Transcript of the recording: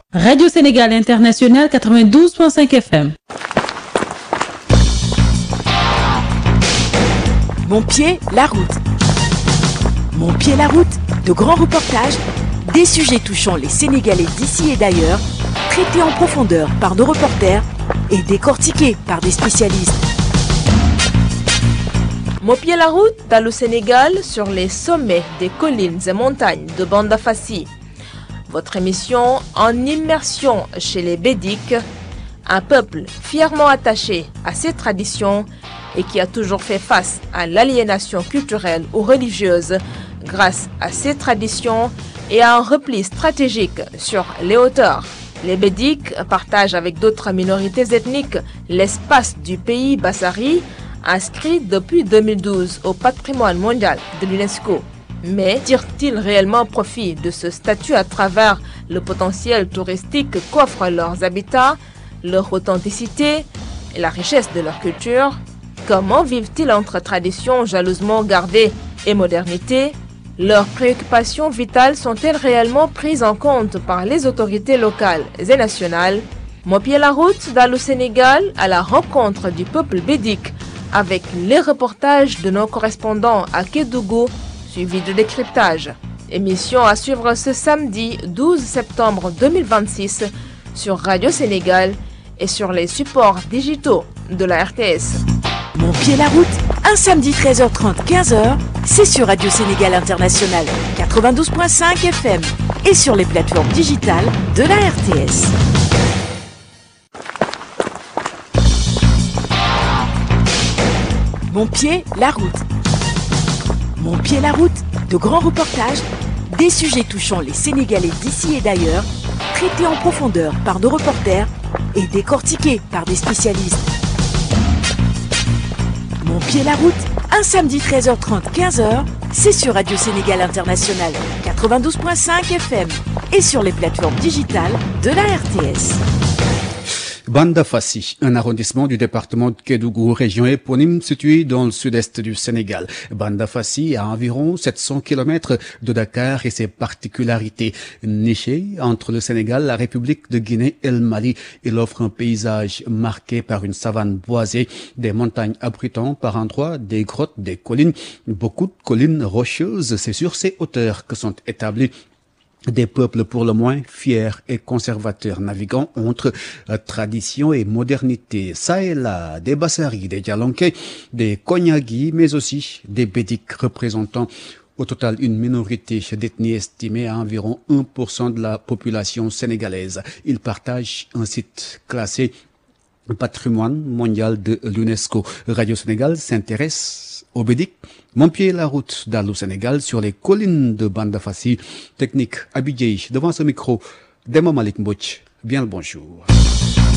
Radio Sénégal International 92.5 FM. Mon pied, la route. Mon pied, la route, de grands reportages, des sujets touchant les Sénégalais d'ici et d'ailleurs, traités en profondeur par nos reporters et décortiqués par des spécialistes. Mon pied, la route, dans le Sénégal, sur les sommets des collines et montagnes de Banda Fassi. Votre émission en immersion chez les Bédiques, un peuple fièrement attaché à ses traditions et qui a toujours fait face à l'aliénation culturelle ou religieuse grâce à ses traditions et à un repli stratégique sur les hauteurs. Les Bédiques partagent avec d'autres minorités ethniques l'espace du pays Bassari, inscrit depuis 2012 au patrimoine mondial de l'UNESCO. Mais tirent-ils réellement profit de ce statut à travers le potentiel touristique qu'offrent leurs habitats, leur authenticité et la richesse de leur culture? Comment vivent-ils entre traditions jalousement gardées et modernité? Leurs préoccupations vitales sont-elles réellement prises en compte par les autorités locales et nationales? Mon pied, la route dans le Sénégal à la rencontre du peuple bédique avec les reportages de nos correspondants à Kédougou, suivi de décryptage. Émission à suivre ce samedi 12 septembre 2026 sur Radio Sénégal et sur les supports digitaux de la RTS. Mon pied, la route, un samedi 13h30 15h, c'est sur Radio Sénégal International 92.5 FM et sur les plateformes digitales de la RTS. Mon pied, la route. Mon pied, la route, de grands reportages, des sujets touchant les Sénégalais d'ici et d'ailleurs, traités en profondeur par nos reporters et décortiqués par des spécialistes. Mon pied, la route, un samedi 13h30 15h, c'est sur Radio Sénégal International 92.5 FM et sur les plateformes digitales de la RTS. Banda Fassi, un arrondissement du département de Kédougou, région éponyme située dans le sud-est du Sénégal. Banda Fassi a environ 700 km de Dakar et ses particularités. Niché entre le Sénégal, la République de Guinée et le Mali, il offre un paysage marqué par une savane boisée, des montagnes abritant par endroits des grottes, des collines, beaucoup de collines rocheuses. C'est sur ces hauteurs que sont établis des peuples pour le moins fiers et conservateurs, naviguant entre tradition et modernité. Ça et là, des Bassari, des Djalanké, des Konyagi, mais aussi des Bédiques représentant au total une minorité d'ethnie estimée à environ 1% de la population sénégalaise. Ils partagent un site classé patrimoine mondial de l'UNESCO. Radio Sénégal s'intéresse au Bédiques. Mon pied, la route dans le Sénégal sur les collines de Banda Fassi. Technique Abidjay devant ce micro. Demo Malik Mbouch. Bien le bonjour.